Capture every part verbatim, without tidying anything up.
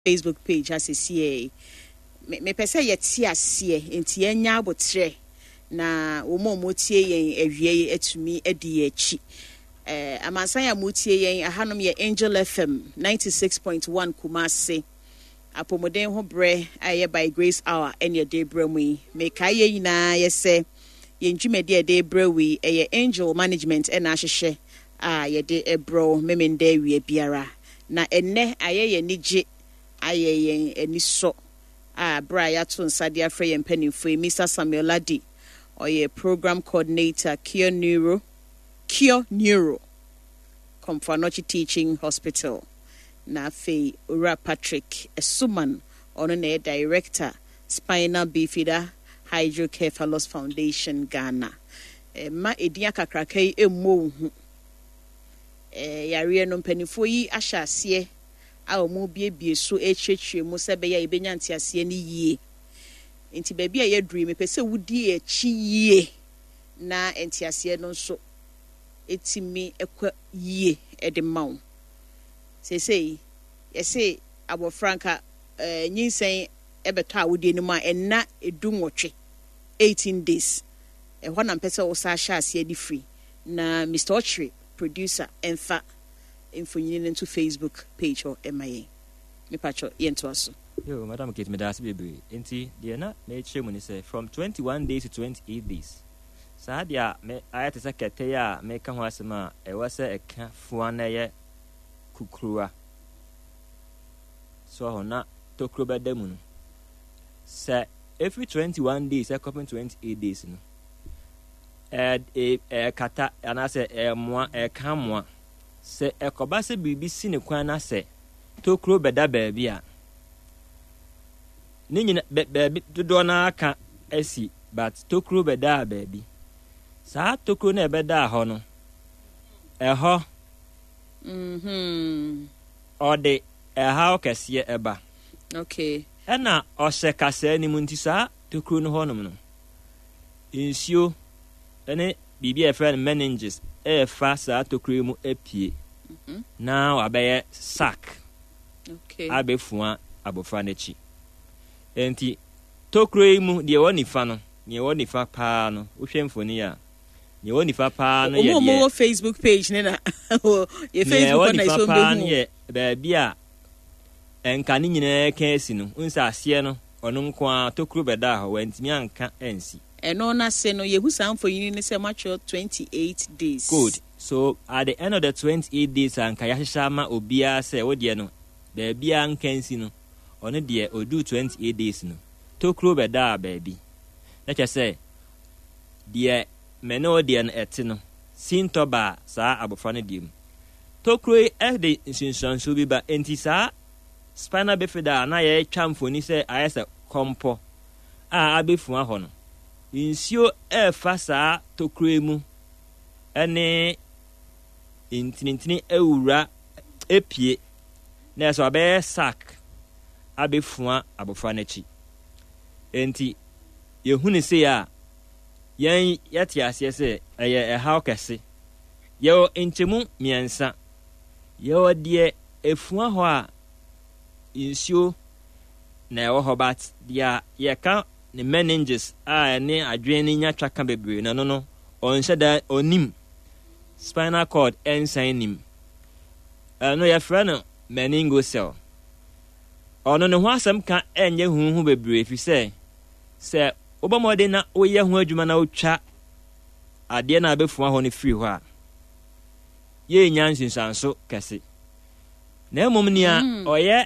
Facebook page as a C A. Me pese ye ti ase enti enya abotre na wo mo motie yen awie etumi edi echi. Eh amansan ya motie yen ahanom ye Angel F M ninety-six point one Kumasi. Apomoden ho bre aye by Grace Hour enya de bremu me kaye yina ye se ye ndwumede e de brewi eye Angel Management e na ahyehe a ye de ebro memende wie biara na enne aye ye nige aye yen eniso a bra ya to nsade afre ye mpanimfo Mister Samuel Ladi oye program coordinator Cure Neuro Cure Neuro Comfanochi Teaching Hospital na fe Ura Patrick Esuman ono na director Spinal Bifida Hydrocephalus Foundation Ghana e ma ediya kakrakai emmo hu e yare no mpanimfo yi ahya ase a omo biebie so echechwe mu se be ya ibenya ntiase ni yie nti ba bia ya dream pese wudi echi yie na ntiase no so etimi ekwa yie ede mawo sesei yese abo franka eh nyinsen ebeto a wodi ni ma enna edunwotwe eighteen days e hona mpese wo sa sha ase di free na Mister Ochre producer enfa infonyini into Facebook page or M I A me pacho yento aso yo madam Kate me das bebre enti de na me chere mu ni say from twenty-one days to twenty-eight days sa dia me ayate sa kete ya me ka ho asema e wase e ka fuan na ye kukruwa so hona tokro bedam no say every twenty-one days e couple twenty-eight days no eh eh kata ana say e moa e ka moa se ekoba se bibi sine kwan na se tokro beda baabi a ni nyina baabi dodo na aka asi but tokro beda baabi sa tokro na beda ho no eho mhm ode eha okese eba okay ena ose kasa ni munti sa tokro no ho no no insio ene bibi e friend meninges e fa sa tokro mu epie mhm now abaye sack okay abefua abofra nechi enti tokro mu de woni fa no ne woni fa pa no wohwemfoni ya ne woni fa pa no ye de mo Facebook page ne na ye Facebook na iso mbehu ye ba bia enka ni nyina ka asi no unsa ase no ono nko a tokro beda ho wantimi anka ansi eno na se no yehu sanfo yini ne se macho twenty-eight days good so at the end of the twenty-eight days anka ya hihama obia se wo de no ba bia anka ansi no ono de odu twenty-eight days no tokro beda baabi na che se de meno de no ete no sintoba sa abofra no dim tokro e de sinsanso bi ba enti sa spinal bifida na ye twamfoni se ayese kompo a abefu aho no insio e fa sa tokro mu ene intinintini ewura epie na so abe sack abefu abofra nachi enti yehuni se ya yen yati ase se eye e how kese yo enchemu miensa yo de efu aho a insio na ewo hobat dia ye ka ne meninges a ne adwene nya twaka bebre na no no onhye da onim spinal cord ensign nim eh no ye fra no meningocele ono ne ho asem ka enye huhu bebre fi se se obamode na oye ho adwuma na otwa ade na abefu aho ne free ho a ye nya nsinsanso kese na emom nia oye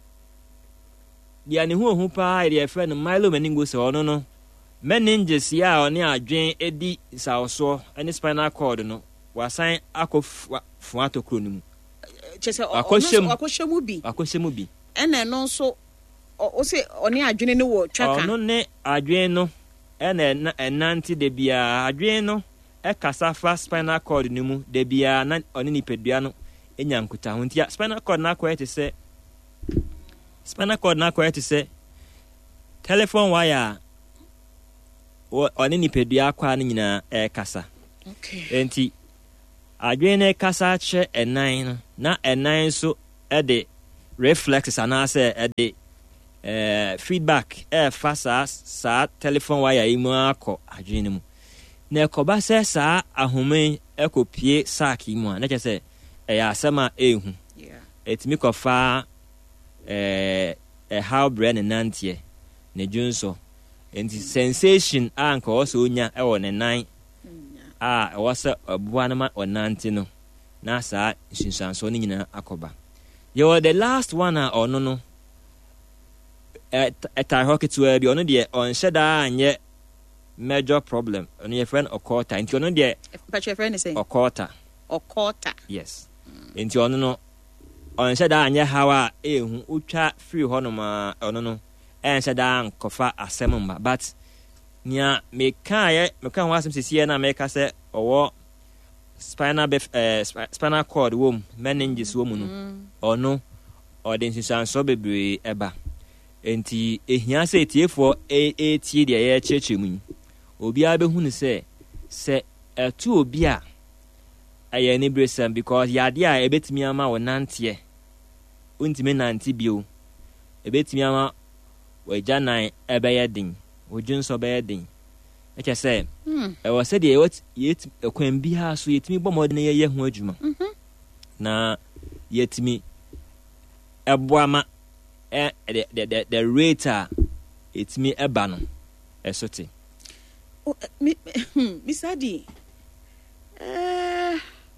dia ne hu hu pa ide friend Milo meningocele ono no meninges ya oni adwen edi sawso ani spinal cord no wasan akofu atokro nimu chese ono akoshemu bi akoshemu bi ene no so o se oni adwene ne wo twaka ono ne adwen no ene enanti de bia adwen no e kasafa spinal cord nimu de bia na oni nipadua no enyankuta ho ntia spinal cord na akoyete se spinal cord na akoyete se telephone wire oni nipadua akwa na nyina e kasa okay enti adwen ne kasa che enan no na enan so e de reflexes anaasɛ ɛde eh, feedback ɛɛfa saa saa telephone wire yi mu akɔ adwene mu na ɛkɔba sɛ saa ahome ɛkɔpie sack yi mu a na kyerɛ sɛ ɛyɛ asɛm a ɛɛhu ɛtumi kɔfa eh, ɛhaw brɛ ne nanteɛ ne dwonso nti sensation a nka ɔwɔ sɛ onya ɛwɔ ne nan a ɛwɔ sɛ ɔboa no ma ɔnante no na saa nsunsuansoɔ no nyinaa akɔba yɛwɔ the last one a ɔno no ɛtae hɔ ketewa bi ɔno deɛ ɔnhyɛ daa anyɛ major problem ɔno yɛfrɛ no ɔkɔɔta nti ɔno deɛ ɔkɔɔta ɔkɔɔta yes nti ɔno no ɔnhyɛ daa anyɛ haw a ɛhu wotwa firi hɔ nom a ɔno no ɛnhyɛ daa nkɔfa asɛm mba but nea meka yɛ meka ho asɛm sisiɛ na meka sɛ ɔwɔ spinal bef, uh, spinal cord wɔ mu meninges wɔ mu no ɔno ɔde nsusuansoɔ bebree ɛba enti ehia sɛ etiefoɔ etie deɛ yɛkyerɛkyerɛ mu yi obiara bɛhu ne sɛ sɛ ɛto obi a ɛyɛ ne bresɛm because yade a ɛbɛtumi ama wɔ nanteɛ wontumi nante bio ɛbɛtumi ama wagya nan ɛbɛyɛ den wodwo nso bɛyɛ den ɛkyɛ sɛ ɛwɔ sɛ deɛ yɛt ɛkwan biara so yɛtumi bɔ mmɔden na yɛyɛ ho adwuma na yɛtumi ɛboa ma ɛ the the the rate a yɛtumi ɛba no ɛso te Misadi uh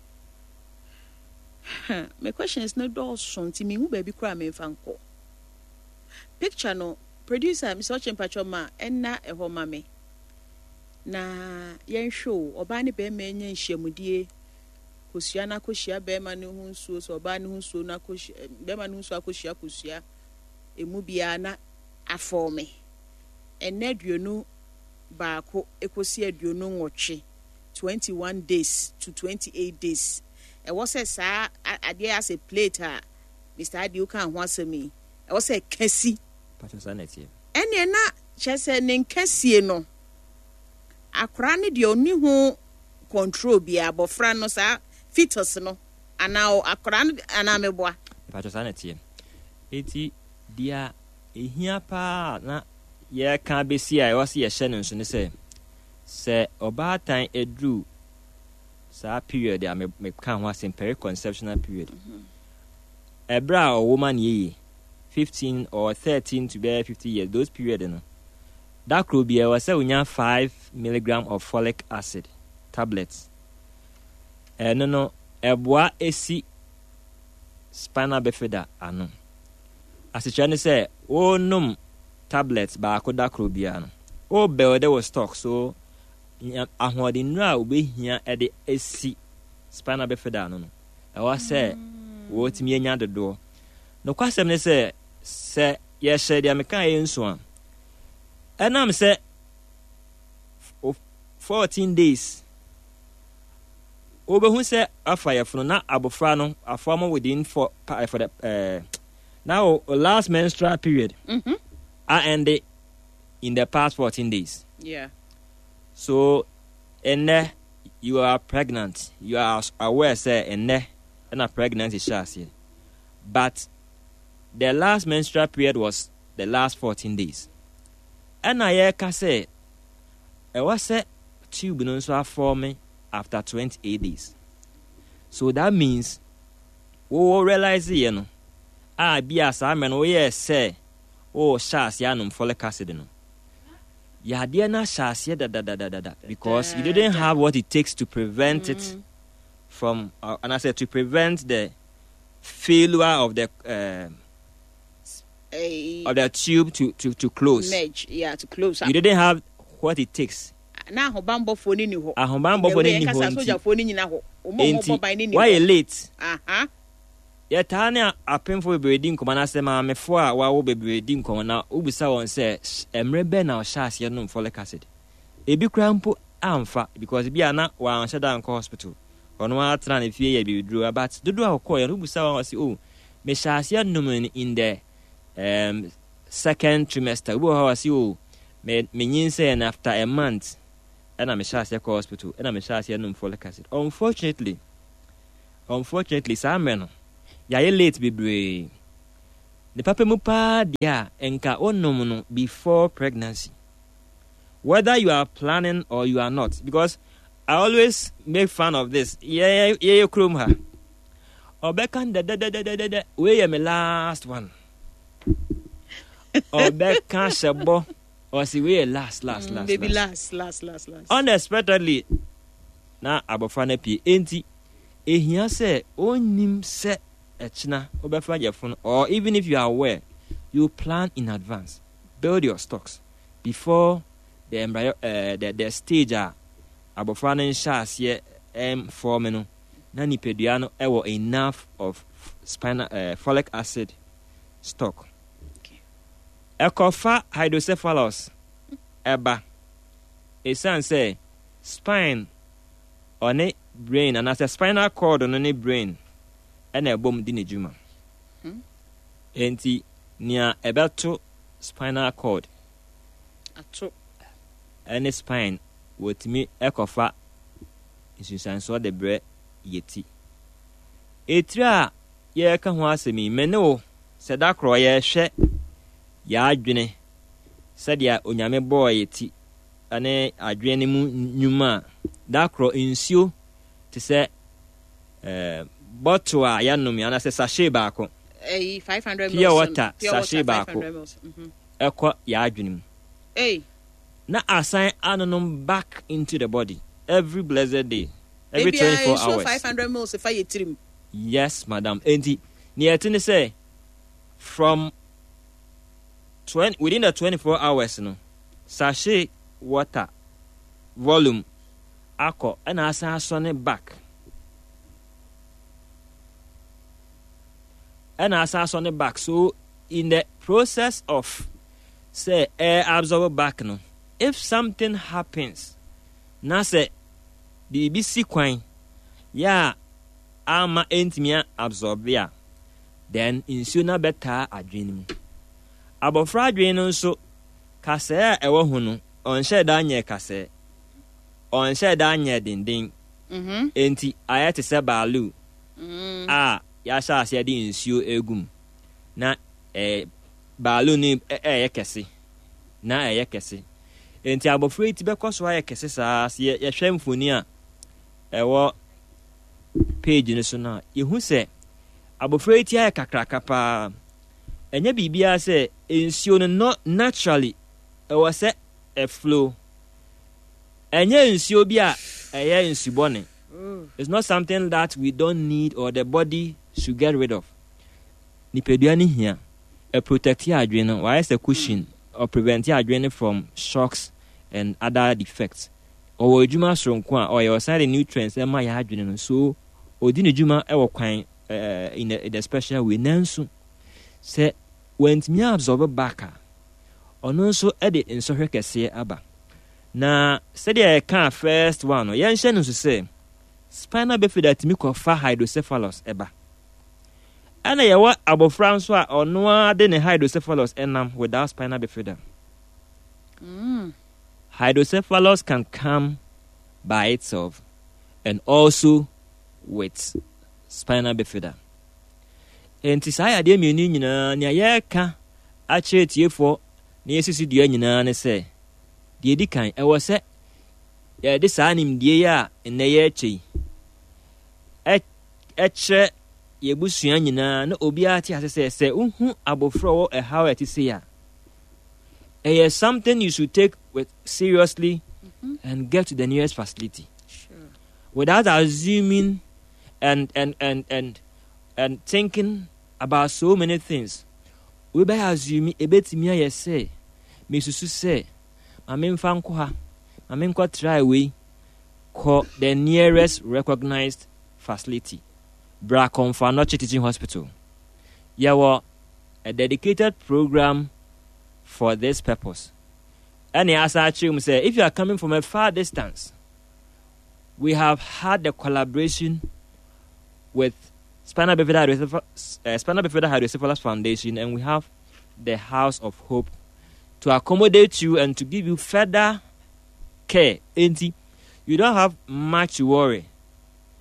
my question is not also nti me hu baby kra me fanko picture no producer Mister Chimpachoma enna eho ma me na yen show oba ne be ma nya nhyiamudie kosua na koshia be ma ne hu nsuo so oba ne hu nsuo na koshia be ma ne hu nsuo akoshia kosua emu bia na afome enne aduonu baako ekosi aduonu nwotwe twenty-one days to twenty-eight days e was say sa ade as a plate a Mister Adi u kan ho asemi e was say kasi pato sanity ene na chese ne nkasie no akra ne de oni ho control bia abofra no sa fetus no ana akra ana meboa pato sanity eti dia ehia pa na ye kan besi a e was ye hye no nso ne say se obaatan edru sa period a me me kan ho asem periconceptional period ebra a woman ye fifteen or thirteen to be fifty years those period no that could be was say unya five milligram of folic acid tablets eh no no eboa esi spinal bifida ano asicha ne say o num tablets ba akoda krobia no o be there was stock so ahodi nra obehia e de esi spinal bifida no no e wa say wo timi enya dodo no kwasem ne say se ye shede ameka ye nso a enam se fourteen days obehu se afa ye funu na abofra no afamo within for for the uh, now last menstrual period mhm I ended in the past fourteen days yeah so enne you are pregnant you are aware say enne na pregnancy shase but the last menstrual period was the last fourteen days and I hear ka say e was say tube no so forming after twenty-eight days so that means we will realize you know ah bia sa me no ye say oh shase anum folic acid no ya dia na shase da da da da da because you didn't have what it takes to prevent mm-hmm. it from uh, and I said to prevent the failure of the uh, a of the tube to to to close merge yeah to close up. You didn't have what it takes na ahobambo foni ni ho ahobambo foni ni ho nti soja foni nyina ho omo ban ni why late aha ya tane apemfo bebredi nkoma na se ma mefo a wa wo bebredi nkoma na ubisa won se emre be na o shas ye no folic acid ebi krampo amfa because bia na wa anhye da nko hospital ono atra na fie ya bi duro but dodo a ko ye ubisa won se oh me shas ye no in the um second trimester wo ha se oh me me nyin say and after a month and I'm a shas ye hospital and I'm a shas ye no folic acid unfortunately unfortunately some men ya ye late bebre the papa mu pa dia enka onom no before pregnancy, whether you are planning or you are not, because I always make fun of this. Yeah, yeah, yeah, krum ha. Obekan da da da da da da. We am last one. Obekan shebo. Or see we last, last, last. Baby last, last, last, last. Unexpectedly, na abofane pi enti ehia se onim se echna obefa your phone, or even if you are aware, you plan in advance. Build your stocks before the embryo, uh, the, the stage a abofane nshas ye em form no na nipedua no ewo enough of spinal uh, folic acid stock. Ekofa hydrocephalus eba esan say spine on a brain and as a spinal cord on a brain and a bomb din ejuma enti nia ebeto spinal cord ato any spine wotimi ekofa isusan so the bre yeti etira ye ka ho asemi mene o sedakro ye hwe ya adwene sadia onyame boy ti ane adwene mu nyuma dakro insio te se eh bottle a yanom yana se sachet baako eh five hundred pure water sachet baako mhm ekọ ya adwene mu eh na assign anonom back into the body every blessed day, every Maybe twenty-four hours. five hundred mils if I trim. Yes, madam. Enti ni etini say from twenty within the twenty-four hours no sachet water volume akọ and asa asone back and asa asone back. So in the process of say air absorb back no, if something happens na say the bc kwan ya ama entimi absorb ya, then insu na beta adwene mu abofra adwene no so kase a ewo hu no onhye da anye kase onhye da anye dindin mhm enti ayete se balu mhm a ya sha ase de insuo egum na eh balu ni eh kese na eh kese enti abofra iti be koso aye kese saa se ye hwe mfoni a ewo page ni so na yehu se abofra iti aye kakraka pa enye bibia se insuo no not naturally ewo se a flow enye insuo bi a eye insubone. It's not something that we don't need or the body should get rid of. Nipedua ni here a protect your adrenaline, why is a cushion or prevent your adrenaline from shocks and other defects. Or ejuma sronkwa or your side nutrients and my adrenaline. So odini juma ewo kwan in a, in a special way nanso say when me absorb back ono so ede insohwe kese aba na said I can first one yen hye no so say spinal bifida timi kofa hydrocephalus eba ana yewa abofra nso a ono ade ne hydrocephalus enam without spinal bifida. mm. Hydrocephalus can come by itself and also with spinal bifida. Enti sai ade me ni nyina nya ye ka a chetiefo na yesisi dua nyina ne se de di kan e wo se ye de sa nim die ya enne ye echi e eche ye busua nyina na obi ati asese se uhu abofro wo e how it is ya e is something you should take with seriously mm-hmm. and get to the nearest facility. Sure. Without assuming and and and and and thinking about so many things. We be assume ebetimi aye say me susu say mame mfa nko ha mame nko try we call the nearest recognized facility, Bracconfanoche Teaching Hospital. Yawo a dedicated program for this purpose. And as I actually say, if you are coming from a far distance, we have had the collaboration with Spinal Bifida Hydrocephalus, uh, Spinal Bifida Hydrocephalus Foundation, and we have the House of Hope to accommodate you and to give you further care. And you don't have much to worry.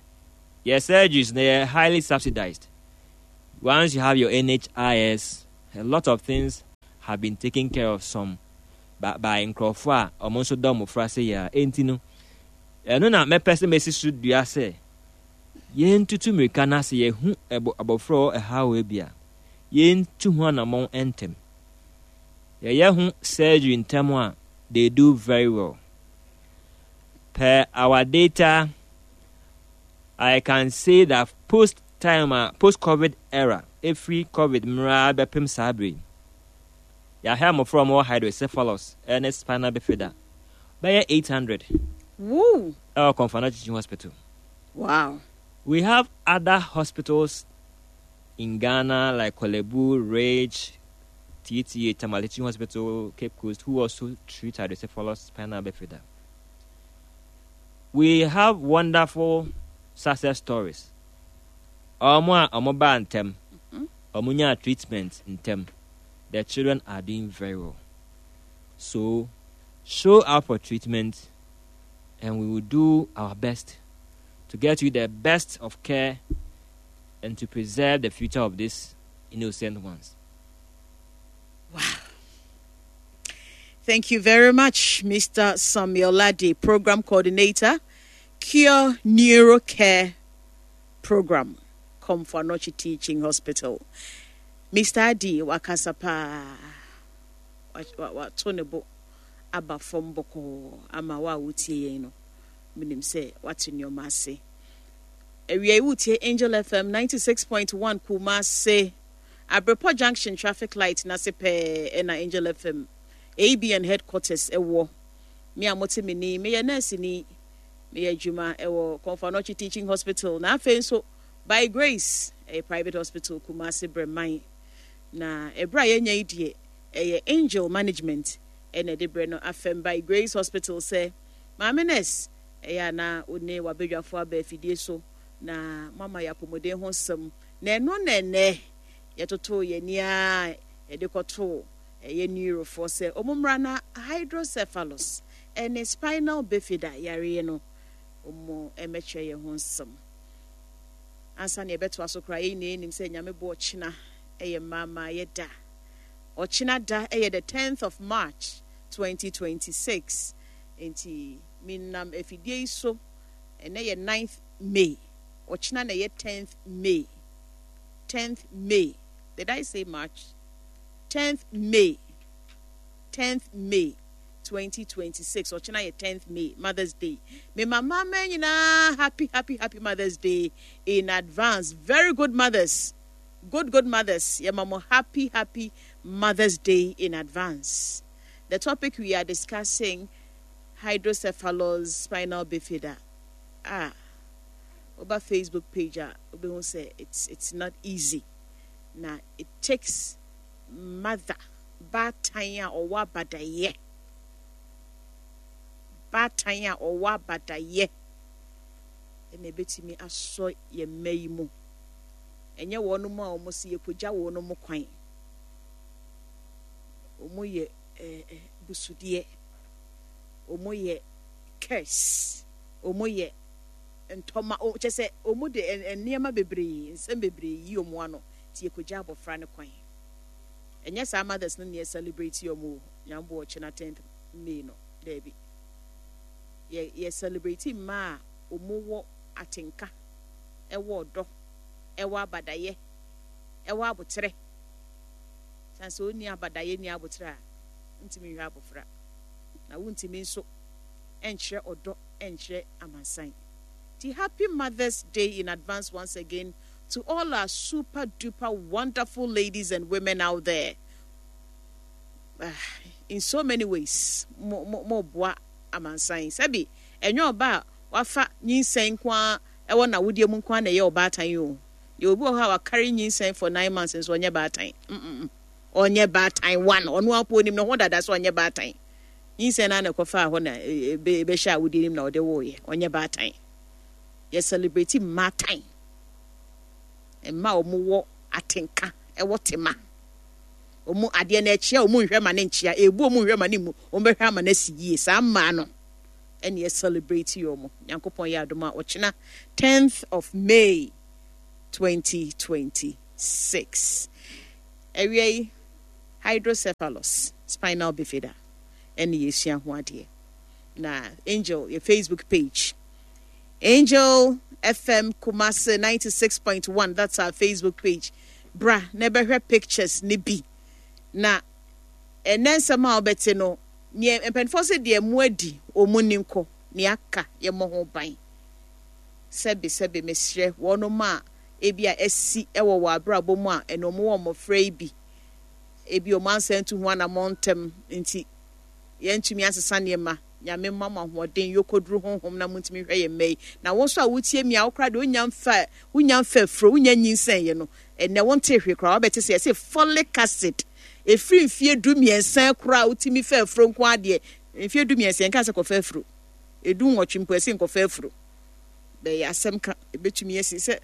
Your surgeries, they are highly subsidized. Once you have your N H I S a lot of things have been taken care of some by by Nkrofo a omo so do mo fra say ya enti no eno na me pese mesi so dua say ye ntutu mirika na say ye hu abofro e ha we bia ye ntu hu na mon entem ye ye hu surgery ntem a they do very well. Per our data, I can say that post time uh, post COVID era, every COVID mra bepem sabre. Ya have more from more hydrocephalus and spinal bifida. By eight hundred. Woo! Our Comfort Teaching Hospital. Wow. We have other hospitals in Ghana like Kolebu, Rage, T T A, Tamale Teaching Hospital, Cape Coast, who also treat hydrocephalus spinal bifida. We have wonderful success stories. Omo omo ba ntem. Omo nya treatment ntem. The children are doing very well. So show up for treatment and we will do our best to get you the best of care and to preserve the future of these innocent ones. Wow. Thank you very much, Mister Samuel Ladi, Program Coordinator, Cure Neuro Care Program, Comfort Teaching Hospital. Mister Adi wakasapa watonebo aba from boko ama wa wutie yen no minim say what in your masse ewie wutie Angel F M ninety-six point one Kumase Abrepo Junction traffic light na sepe na Angel F M A B N headquarters ewo me amote me ni me nurse ni me adwuma ewo Comfort Teaching Hospital na afen so by grace a private hospital Kumase Breman na ebra ye nya idie eye Angel Management ene de bre no afem by Grace Hospital say mamenes eya na one wabedwafo aba afidie so na mama ya pomode ho sam na eno na ene yetoto ye nia e de koto eye neurofo say omumra na hydrocephalus ene spinal bifida yare no omo emeche ye ho sam ansa na ebeto asokra ye ni nim say nyame bo china eye mama yeda ochina da eye the tenth of March twenty twenty-six enti minam efidie so ene ye ninth May ochina na ye tenth May tenth May did I say March tenth May tenth May twenty twenty-six ochina ye tenth May Mother's Day me mama menina happy happy happy Mother's Day in advance. Very good mothers. Good, good mothers. Yeah, mama, happy, happy Mother's Day in advance. The topic we are discussing, hydrocephalus spinal bifida. Ah, over Facebook page, we will say it's it's not easy. Now it takes mother, batanya or wa badaye, batanya or wa badaye. And a bit me I saw ye meimu. Enye wono mu a omo se yekogya wono mu kwan omo ye eh busude omo ye curse omo ye ntoma o chese omo de enema bebre nsem bebre yi omo ano ti yekogya abofra ne kwan enye sa mothers no ne celebrate omo nyambo ochina tenth May no debi ye ye celebrate ma omo wo atenka ewo do ewa abadaye ewa abutre sanso oni abadaye ni abutre a ntimi hwa abofra na wuntimi nso enhre odo enhre amansan. The happy Mother's Day in advance once again to all our super duper wonderful ladies and women out there. Uh, in so many ways mo mo boa amansan sabi enyo ba wafa nyinsen kwa ewo na wodie mu kwa na ye obatan yo you will have a carrying insane for nine months and so on your bad time. Mm on your bad time one on one pony no wonder that's on your bad time. Insane and a cofa when a baby shall with him now the way on your bad time. You're celebrating my time. And ma mo atinka e wotima. Omu ade na chia omu hwe mane nchia ebu omu hwe mane mu ombehwa mane siye sa ma no. And you celebrate you omo. Yankopon ya adoma ochina tenth of May twenty twenty-six. Ewie hydrocephalus spinal bifida ɛne yɛsua ho adeɛ na Angel your Facebook page Angel F M Kumasi ninety-six point one that's our Facebook page bra never her pictures ni bi na enen sama obete no ne empenfo se de mu adi omuninko ne aka ye mo ho ban sebe sebe mesre wono ma ebi a esi ewo wa abrabo mu a eno mo wo mo frei bi ebi o man sentu ho na montem nti yentumi asesa ne ma nyame mama hoden yokodru honhom na muntimi hwe ye mei na wo so a wotie mi a wo kra de onya mfa wonya mfa fro wonya nyinsen ye no ene wonte hwe kra obete se se folic acid efiri mfie du miensan kra wotimi fa fro nko ade mfie du miensan ka se ko fa fro edu nwotwimpo ese nko fa fro be ya asem ka ebetumi esi se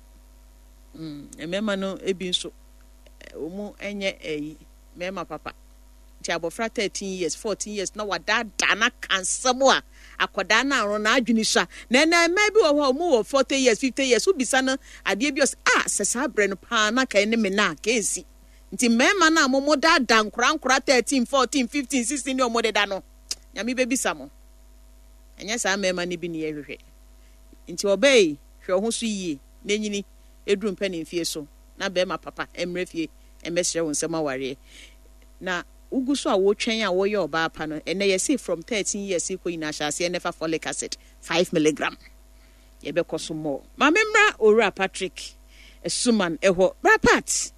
mm emema no ebi nso omu enye eyi mema papa ti abofra thirteen years fourteen years na wada dana kansamo a akoda na ro na adwini sha na na maybe wo ho mu wo forty years fifty years ubisa no ade bi os ah sesa bre no pa na ka ne me na ka esi nti mema na momo da dan kura nkura thirteen fourteen fifteen sixteen no mo de da no nyame bebisa mo enya sa mema ne bi ne yehwehwe nti obey hwe ho so yie na nyini eduru mpa ne mfie so na be ma papa emre fie emesre won sema ware na uguso a wo twen a wo ye oba pa no ene ye say from thirteen years ko ina hyase nefa folic acid five milligram ye be koso mo ma memra owura Patrick esuman eho rapat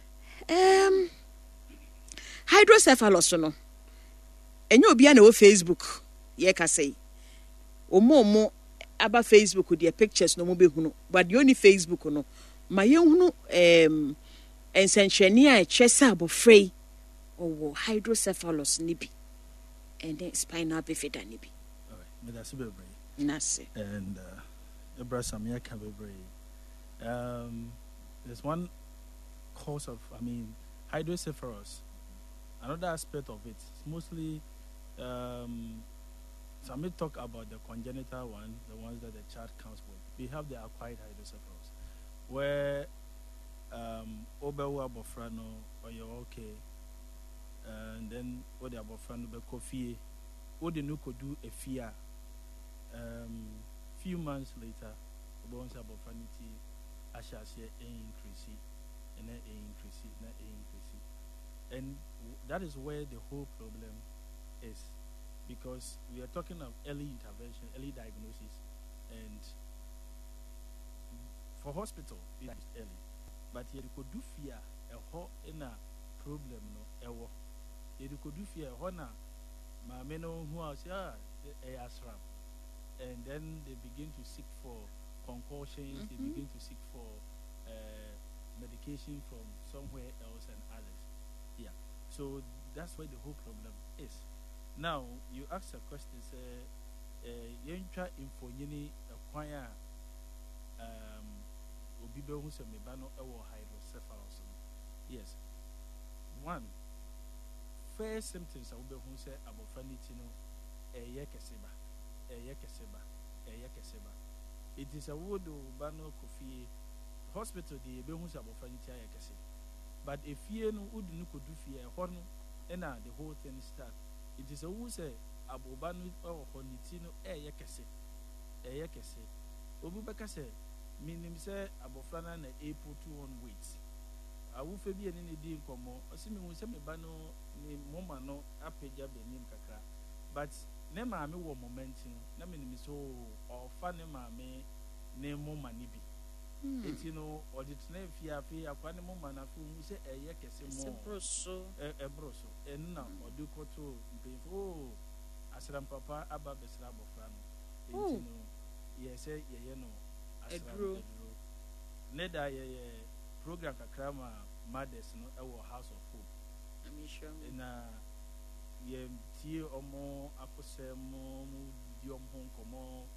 um hydrocephalus no enye obi na wo Facebook ye ka say omomo aba Facebook de pictures no mo behunu but the only Facebook no ma ye hunu um ensenhwene a chesa abofrei or hydrocephalus nibi and then spinal bifida nibi. All right, me that's very Nasi. And uh, Ebra Samia can be very. Um, there's one cause of, I mean, hydrocephalus. Another aspect of it is mostly. Um, so I may talk about the congenital one, the ones that the child comes with. We have the acquired hydrocephalus, where um, Obewa Bofrano or you're okay. And then what the about friend be coffee what the no could do a fear um few months later about about vanity I shall say a increase and then a increase and a increase and that is where the whole problem is because we are talking of early intervention, early diagnosis, and for hospital it is early but you could do fear a whole in a problem no ever. You could do fear, honor, my men who are a asram, and then they begin to seek for concussions, mm-hmm. They begin to seek for uh, medication from somewhere else and others. Yeah, so that's where the whole problem is. Now, you ask a question, say, you try info, acquire um, Obibe who's a mebano or hydrocephalus. Yes, one. First symptoms I will say about fanitino a yakaseba, a yakaseba, a yakaseba. It is a wood bano coffee hospital, the Behus about fanitia yakase. But if you no would no could do fear, horn, and the whole thing start. It is a who say about banu or honitino a yakase, a yakase. Obubaka say, meaning say about flana and April two on weights. I will be an Indian como, assuming we send me bano. Ni moma no apeja benim kakra but ne maame wo momentum na me ni so o fa ne maame ne moma ni bi eti no oditna fia fia akwa ne moma na fu mu se eye kese mo ebroso ebroso enna odikoto mpefo asram papa aba besra bofra no eti no ye se ye ye no asram ne da ye program kakra ma mothers no e wo House of Hope na ye tie omo akose mo mu di omo komo